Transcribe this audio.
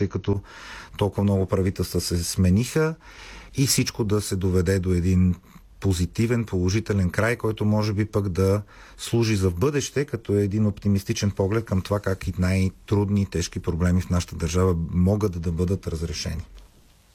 тъй като толкова много правителства се смениха и всичко да се доведе до един позитивен, положителен край, който може би пък да служи за в бъдеще, като е един оптимистичен поглед към това как и най-трудни и тежки проблеми в нашата държава могат да бъдат разрешени.